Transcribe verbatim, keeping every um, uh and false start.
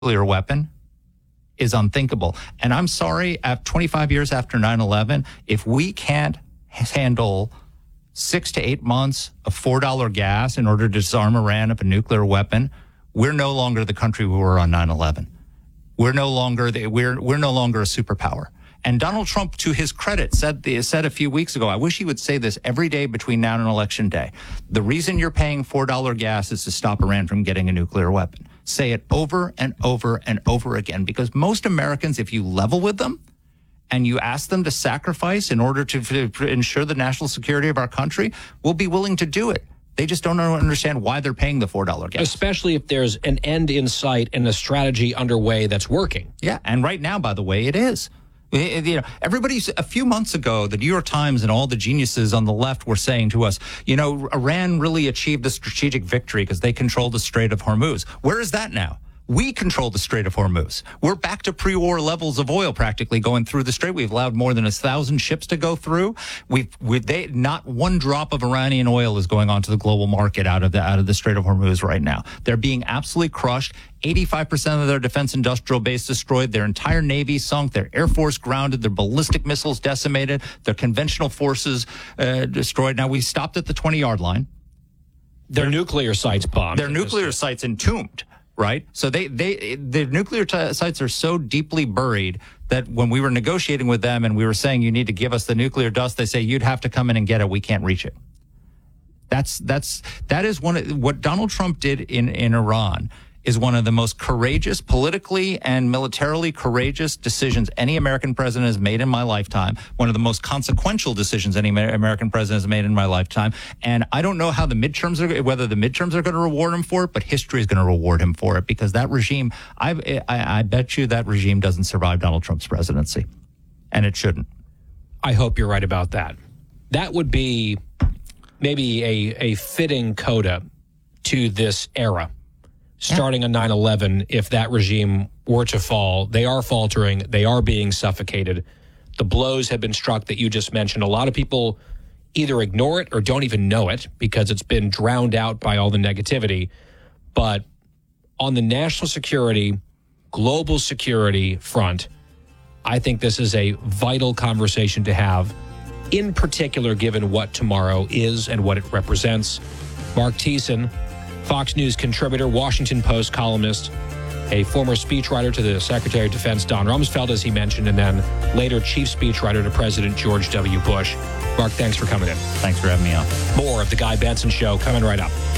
nuclear weapon is unthinkable. And I'm sorry, at twenty-five years after nine eleven, if we can't handle six to eight months of four dollar gas in order to disarm Iran of a nuclear weapon, we're no longer the country we were on nine eleven. We're no longer the, we're we're no longer a superpower. And Donald Trump, to his credit, said the, said a few weeks ago, I wish he would say this every day between now and election day. The reason you're paying four dollar gas is to stop Iran from getting a nuclear weapon. Say it over and over and over again, because most Americans, if you level with them and you ask them to sacrifice in order to, to ensure the national security of our country, will be willing to do it. They just don't understand why they're paying the four dollar gas. Especially if there's an end in sight and a strategy underway that's working. Yeah, and right now, by the way, it is. You know, everybody's a few months ago, the New York Times and all the geniuses on the left were saying to us, you know, Iran really achieved a strategic victory because they controlled the Strait of Hormuz. Where is that now? We control the Strait of Hormuz. We're back to pre-war levels of oil practically going through the strait. We've allowed more than a thousand ships to go through. We've, we they not one drop of Iranian oil is going onto the global market out of the out of the Strait of Hormuz right now. They're being absolutely crushed. eighty-five percent of their defense industrial base destroyed, their entire Navy sunk, their Air Force grounded, their ballistic missiles decimated, their conventional forces uh, destroyed. Now, we stopped at the twenty-yard line. Their, their nuclear sites bombed. Their nuclear sites entombed. Right. So they, they, the nuclear t- sites are so deeply buried that when we were negotiating with them and we were saying, you need to give us the nuclear dust, they say, you'd have to come in and get it. We can't reach it. That's, that's, that is one of what Donald Trump did in, in Iran is one of the most courageous, politically and militarily courageous decisions any American president has made in my lifetime. One of the most consequential decisions any American president has made in my lifetime. And I don't know how the midterms are, whether the midterms are going to reward him for it, but history is going to reward him for it, because that regime, I, I, I bet you that regime doesn't survive Donald Trump's presidency, and it shouldn't. I hope you're right about that. That would be maybe a, a fitting coda to this era. Starting on nine eleven, if that regime were to fall, they are faltering, they are being suffocated. The blows have been struck that you just mentioned. A lot of people either ignore it or don't even know it because it's been drowned out by all the negativity. But on the national security, global security front, I think this is a vital conversation to have, in particular given what tomorrow is and what it represents. Mark Thiessen, Fox News contributor, Washington Post columnist, a former speechwriter to the Secretary of Defense, Don Rumsfeld, as he mentioned, and then later chief speechwriter to President George W. Bush. Mark, thanks for coming in. Thanks for having me on. More of The Guy Benson Show coming right up.